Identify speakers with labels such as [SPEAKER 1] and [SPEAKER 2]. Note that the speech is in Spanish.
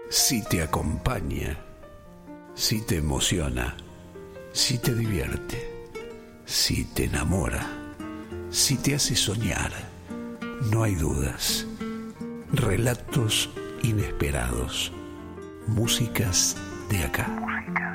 [SPEAKER 1] Si te acompaña, si te emociona, si te divierte, si te enamora, si te hace soñar, no hay dudas. Relatos inesperados. Músicas de acá.